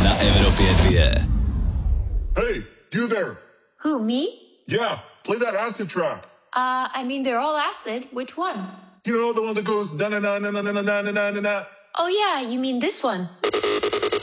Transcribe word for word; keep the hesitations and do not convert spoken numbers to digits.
na Evropě dvě. Hey, you there. Who, me? Yeah, play that acid track. Uh, I mean, they're all acid. Which one? You know, the one that goes na na na na na na na na na na. Oh, yeah, you mean this one.